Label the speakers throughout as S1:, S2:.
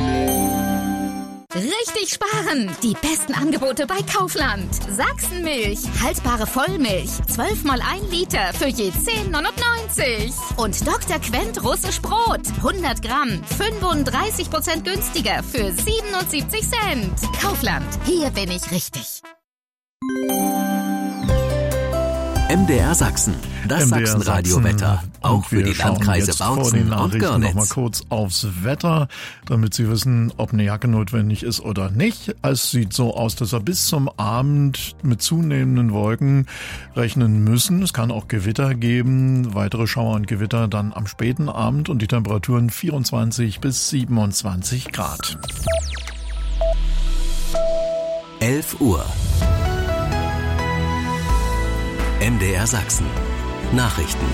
S1: Richtig sparen! Die besten Angebote bei Kaufland. Sachsenmilch, haltbare Vollmilch, 12 mal 1 Liter für je 10,99. Und Dr. Quent russisch Brot, 100 Gramm, 35% günstiger für 77 Cent. Kaufland, hier bin ich richtig.
S2: MDR Sachsen, das Sachsenradio-Wetter, auch für die Landkreise Bautzen und Görlitz.
S3: Noch mal kurz aufs Wetter, damit Sie wissen, ob eine Jacke notwendig ist oder nicht. Es sieht so aus, dass wir bis zum Abend mit zunehmenden Wolken rechnen müssen. Es kann auch Gewitter geben, weitere Schauer und Gewitter dann am späten Abend und die Temperaturen 24 bis 27 Grad.
S2: 11 Uhr. MDR Sachsen. Nachrichten.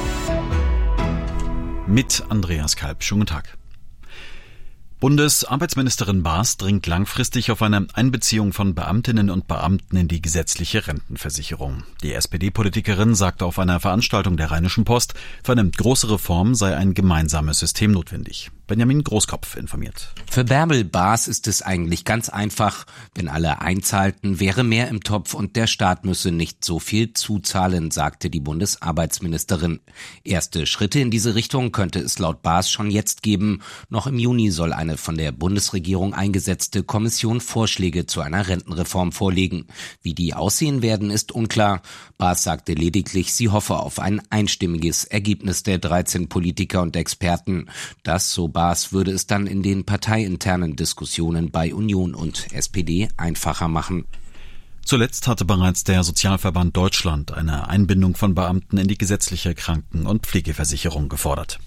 S4: Mit Andreas Kalb. Schönen guten Tag. Bundesarbeitsministerin Baas dringt langfristig auf eine Einbeziehung von Beamtinnen und Beamten in die gesetzliche Rentenversicherung. Die SPD-Politikerin sagte auf einer Veranstaltung der Rheinischen Post, für eine große Reform sei ein gemeinsames System notwendig. Benjamin Großkopf informiert.
S5: Für Bärbel Baas ist es eigentlich ganz einfach. Wenn alle einzahlten, wäre mehr im Topf und der Staat müsse nicht so viel zuzahlen, sagte die Bundesarbeitsministerin. Erste Schritte in diese Richtung könnte es laut Baas schon jetzt geben. Noch im Juni soll eine von der Bundesregierung eingesetzte Kommission Vorschläge zu einer Rentenreform vorlegen. Wie die aussehen werden, ist unklar. Baas sagte lediglich, sie hoffe auf ein einstimmiges Ergebnis der 13 Politiker und Experten. Das, so Baas, würde es dann in den parteiinternen Diskussionen bei Union und SPD einfacher machen.
S4: Zuletzt hatte bereits der Sozialverband Deutschland eine Einbindung von Beamten in die gesetzliche Kranken- und Pflegeversicherung gefordert.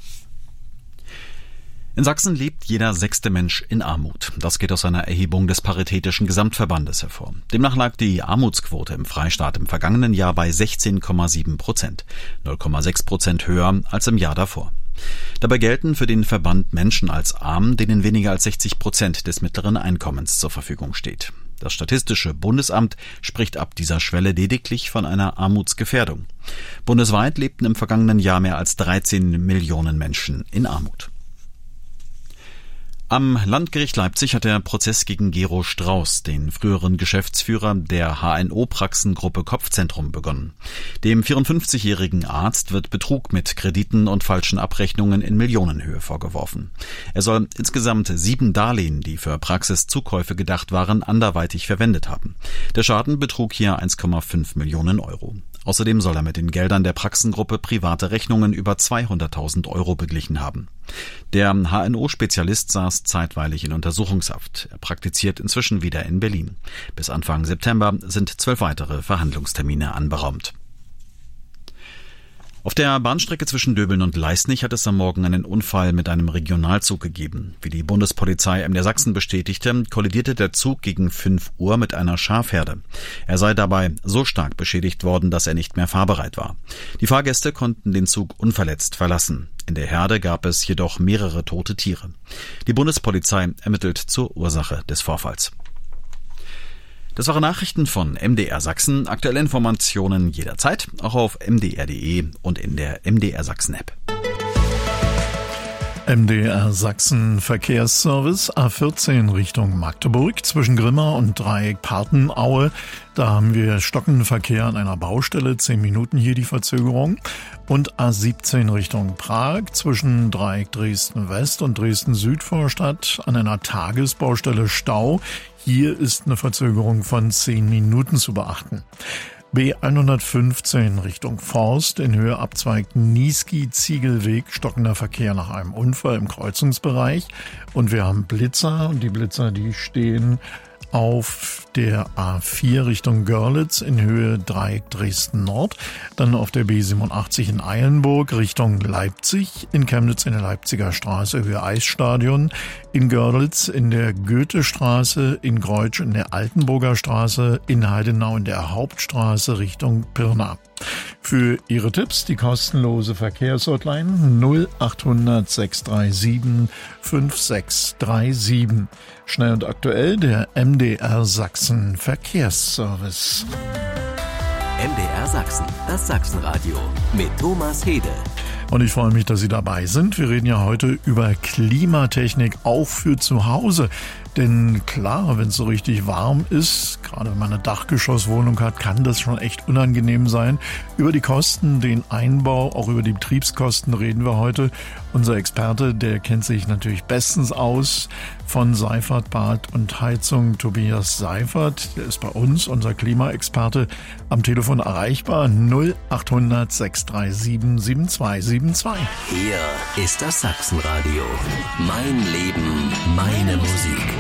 S4: In Sachsen lebt jeder 6. Mensch in Armut. Das geht aus einer Erhebung des Paritätischen Gesamtverbandes hervor. Demnach lag die Armutsquote im Freistaat im vergangenen Jahr bei 16,7%, 0,6% höher als im Jahr davor. Dabei gelten für den Verband Menschen als arm, denen weniger als 60% des mittleren Einkommens zur Verfügung steht. Das Statistische Bundesamt spricht ab dieser Schwelle lediglich von einer Armutsgefährdung. Bundesweit lebten im vergangenen Jahr mehr als 13 Millionen Menschen in Armut. Am Landgericht Leipzig hat der Prozess gegen Gero Strauß, den früheren Geschäftsführer der HNO-Praxengruppe Kopfzentrum, begonnen. Dem 54-jährigen Arzt wird Betrug mit Krediten und falschen Abrechnungen in Millionenhöhe vorgeworfen. Er soll insgesamt 7 Darlehen, die für Praxiszukäufe gedacht waren, anderweitig verwendet haben. Der Schaden betrug hier 1,5 Millionen Euro. Außerdem soll er mit den Geldern der Praxengruppe private Rechnungen über 200.000 Euro beglichen haben. Der HNO-Spezialist saß zeitweilig in Untersuchungshaft. Er praktiziert inzwischen wieder in Berlin. Bis Anfang September sind 12 weitere Verhandlungstermine anberaumt. Auf der Bahnstrecke zwischen Döbeln und Leisnig hat es am Morgen einen Unfall mit einem Regionalzug gegeben. Wie die Bundespolizei MDR Sachsen bestätigte, kollidierte der Zug gegen 5 Uhr mit einer Schafherde. Er sei dabei so stark beschädigt worden, dass er nicht mehr fahrbereit war. Die Fahrgäste konnten den Zug unverletzt verlassen. In der Herde gab es jedoch mehrere tote Tiere. Die Bundespolizei ermittelt zur Ursache des Vorfalls. Das waren Nachrichten von MDR Sachsen. Aktuelle Informationen jederzeit, auch auf mdr.de und in der MDR Sachsen App.
S3: MDR Sachsen Verkehrsservice A14 Richtung Magdeburg zwischen Grimma und Dreieck Partenaue. Da haben wir stockenden Verkehr an einer Baustelle, 10 Minuten hier die Verzögerung. Und A17 Richtung Prag zwischen Dreieck Dresden West und Dresden Südvorstadt an einer Tagesbaustelle Stau. Hier ist eine Verzögerung von 10 Minuten zu beachten. B115 Richtung Forst in Höhe Abzweig Niesky-Ziegelweg, stockender Verkehr nach einem Unfall im Kreuzungsbereich. Und wir haben Blitzer und die Blitzer, die stehen auf der A4 Richtung Görlitz in Höhe Dreieck Dresden Nord, dann auf der B87 in Eilenburg Richtung Leipzig, in Chemnitz in der Leipziger Straße Höhe Eisstadion, in Görlitz in der Goethestraße, in Greutsch in der Altenburger Straße, in Heidenau in der Hauptstraße Richtung Pirna. Für Ihre Tipps die kostenlose Verkehrshotline 0800 637 5637. Schnell und aktuell der MDR Sachsen Verkehrsservice.
S2: MDR Sachsen, das Sachsenradio mit Thomas Hede.
S3: Und ich freue mich, dass Sie dabei sind. Wir reden ja heute über Klimatechnik, auch für zu Hause. Denn klar, wenn es so richtig warm ist, gerade wenn man eine Dachgeschosswohnung hat, kann das schon echt unangenehm sein. Über die Kosten, den Einbau, auch über die Betriebskosten reden wir heute. Unser Experte, der kennt sich natürlich bestens aus von Seifert Bad und Heizung, Tobias Seifert. Der ist bei uns, unser Klimaexperte, am Telefon erreichbar 0800 637 7272.
S2: Hier ist das Sachsenradio. Mein Leben, meine Musik.